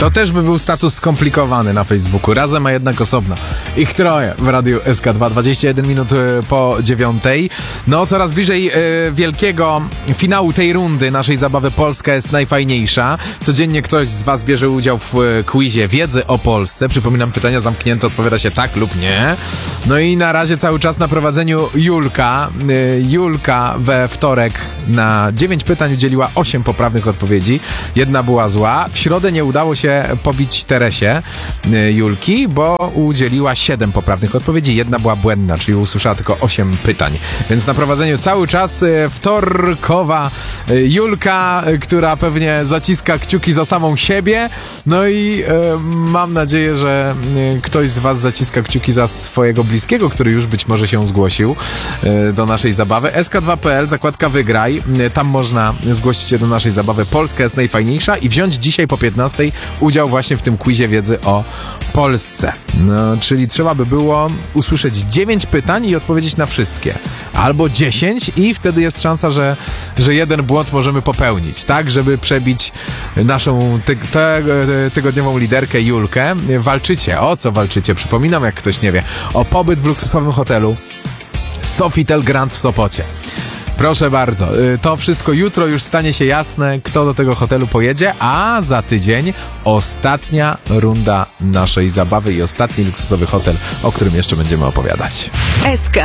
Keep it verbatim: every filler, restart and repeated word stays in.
To też by był status skomplikowany na Facebooku. Razem, a jednak osobno. Ich troje w Radiu S K dwa. dwadzieścia jeden minut po dziewiątej. No, coraz bliżej e, wielkiego finału tej rundy naszej zabawy Polska jest najfajniejsza. Codziennie ktoś z was bierze udział w e, quizie wiedzy o Polsce. Przypominam, pytania zamknięte, odpowiada się tak lub nie. No i na razie cały czas na prowadzeniu Julka. E, Julka we wtorek na dziewięć pytań udzieliła osiem poprawnych odpowiedzi. Jedna była zła. W środę nie udało się pobić Teresie e, Julki, bo udzieliła siedem poprawnych odpowiedzi. Jedna była błędna, czyli usłyszała tylko osiem pytań. Więc na prowadzeniu cały czas e, wtorkowa e, Julka, e, która pewnie zaciska kciuki za samą siebie. No i e, mam nadzieję, że e, ktoś z was zaciska kciuki za swojego bliskiego, który już być może się zgłosił e, do naszej zabawy. S K dwa kropka P L, zakładka Wygraj. E, tam można zgłosić się do naszej zabawy. Polska jest najfajniejsza i wziąć dzisiaj po piętnastej udział właśnie w tym quizie wiedzy o Polsce. No, czyli trzeba by było usłyszeć dziewięć pytań i odpowiedzieć na wszystkie. Albo dziesięć i wtedy jest szansa, że, że jeden błąd możemy popełnić, tak? Żeby przebić naszą ty- te- tygodniową liderkę Julkę. Walczycie. O co walczycie? Przypominam, jak ktoś nie wie. O pobyt w luksusowym hotelu Sofitel Grand w Sopocie. Proszę bardzo, to wszystko jutro już stanie się jasne, kto do tego hotelu pojedzie, a za tydzień ostatnia runda naszej zabawy i ostatni luksusowy hotel, o którym jeszcze będziemy opowiadać. S K